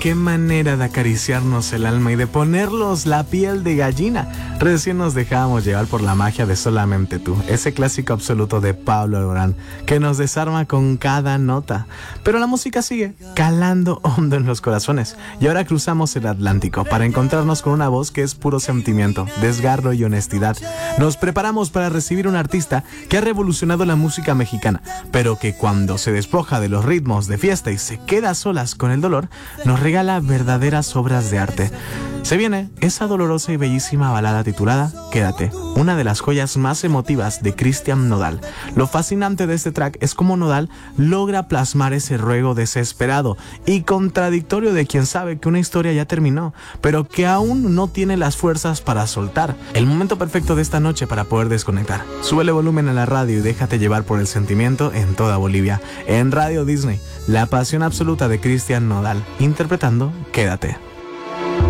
qué manera de acariciarnos el alma y de ponernos la piel de gallina. Recién nos dejábamos llevar por la magia de Solamente Tú, ese clásico absoluto de Pablo Alborán, que nos desarma con cada nota. Pero la música sigue calando hondo en los corazones. Y ahora cruzamos el Atlántico para encontrarnos con una voz que es puro sentimiento, desgarro y honestidad. Nos preparamos para recibir un artista que ha revolucionado la música mexicana, pero que cuando se despoja de los ritmos de fiesta y se queda a solas con el dolor, nos regala verdaderas obras de arte. Se viene esa dolorosa y bellísima balada titulada Quédate, una de las joyas más emotivas de Cristian Nodal. Lo fascinante de este track es cómo Nodal logra plasmar ese ruego desesperado y contradictorio de quien sabe que una historia ya terminó, pero que aún no tiene las fuerzas para soltar. El momento perfecto de esta noche para poder desconectar. Súbele volumen a la radio y déjate llevar por el sentimiento en toda Bolivia. En Radio Disney, la pasión absoluta de Cristian Nodal, interpretando Quédate.